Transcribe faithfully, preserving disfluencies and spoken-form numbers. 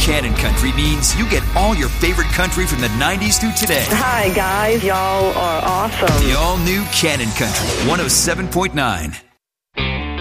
Cannon Country means you get all your favorite country from the nineties through today. Hi, guys. Y'all are awesome. The all-new Cannon Country, one oh seven point nine.